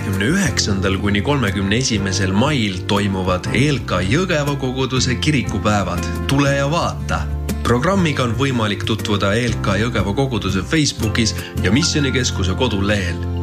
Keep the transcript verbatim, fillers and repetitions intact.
kahekümne üheksandal kuni kolmekümne esimesel mail toimuvad E L K Jõgeva koguduse kirikupäevad. Tule ja vaata! Programmiga on võimalik tutvuda E L K Jõgeva koguduse Facebookis ja Missionikeskuse kodulehel.